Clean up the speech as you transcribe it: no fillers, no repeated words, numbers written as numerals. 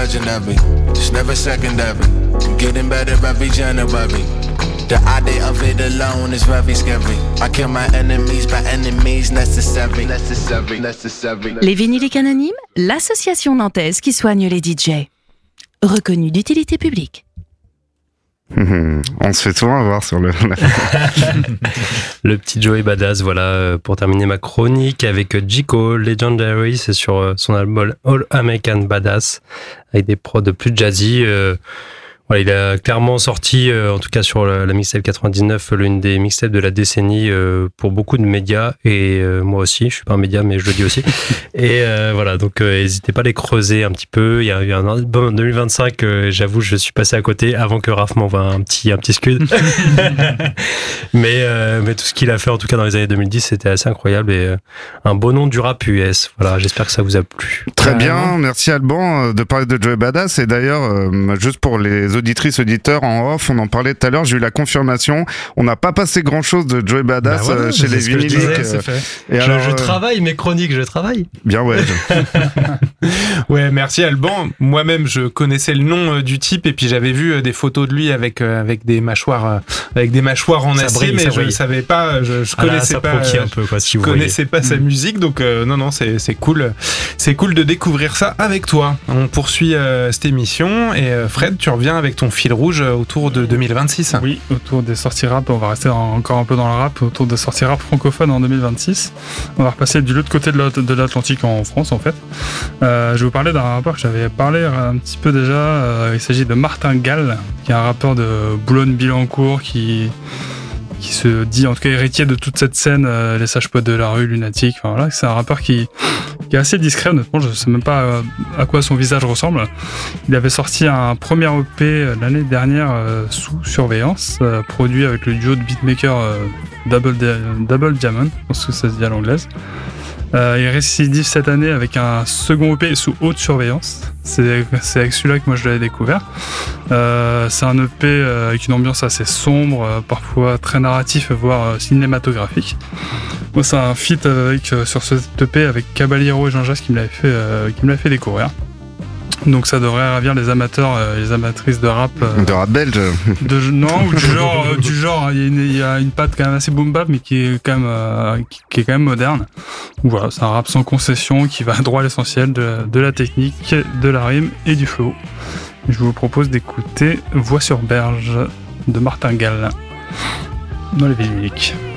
legendary. It's never secondary. I'm getting better every January. The idea of it alone is very scary. I kill my enemies by enemies necessary. Les Vinyliques Anonymes, l'association nantaise qui soigne les DJ. Reconnue d'utilité publique. On se fait souvent avoir sur le petit Joey Badass, voilà, pour terminer ma chronique avec J. Cole, Legendary, c'est sur son album All American Badass, avec des prods plus jazzy. Voilà, il a clairement sorti, en tout cas sur la mixtape 99, l'une des mixtapes de la décennie pour beaucoup de médias, et moi aussi, je suis pas un média, mais je le dis aussi. Et voilà, donc n'hésitez pas à les creuser un petit peu. Il y a un album en 2025, j'avoue, je suis passé à côté avant que Raph m'envoie un petit scud. mais tout ce qu'il a fait, en tout cas dans les années 2010, c'était assez incroyable, et un beau nom du rap US. Voilà, j'espère que ça vous a plu. Très bien, merci Alban de parler de Joey Badass. Et d'ailleurs, juste pour les auditrices, auditeurs en off, on en parlait tout à l'heure, j'ai eu la confirmation, on n'a pas passé grand chose de Joey Badass chez les Vinyliques. Je travaille mes chroniques, je travaille. Bien, ouais. Ouais, merci Alban. Moi-même, je connaissais le nom du type, et puis j'avais vu des photos de lui avec des mâchoires en acier, mais je ne savais pas, je connaissais pas, un peu, quoi, si je connaissais pas sa musique, donc non, c'est cool de découvrir ça avec toi. On poursuit cette émission, et Fred, tu reviens avec ton fil rouge autour de 2026. Oui, autour des sorties rap, on va rester encore un peu dans le rap, autour des sorties rap francophones en 2026. On va repasser de l'autre côté de l'Atlantique en France, en fait. Je vais vous parler d'un rappeur que j'avais parlé un petit peu déjà. Il s'agit de Martin Gall, qui est un rappeur de Boulogne-Billancourt qui se dit en tout cas héritier de toute cette scène, les sages poètes de la rue, Lunatique. Enfin, voilà, c'est un rappeur qui est assez discret, honnêtement. Je sais même pas à quoi son visage ressemble. Il avait sorti un premier EP l'année dernière sous surveillance, produit avec le duo de beatmaker Double Diamond, je pense que ça se dit à l'anglaise. Il récidive cette année avec un second EP sous haute surveillance. C'est avec celui-là que moi je l'avais découvert. C'est un EP avec une ambiance assez sombre, parfois très narratif, voire cinématographique. Moi, c'est un feat sur ce EP avec Caballero et Jean Jass qui me l'avait fait découvrir. Donc ça devrait ravir les amateurs et les amatrices de rap. De rap belge. Non, ou du genre, il y a une patte quand même assez boom bap, mais qui est quand même moderne. Donc voilà, c'est un rap sans concession qui va droit à l'essentiel de la technique, de la rime et du flow. Je vous propose d'écouter Voix sur berge de Martin Gall dans les Vinyliques.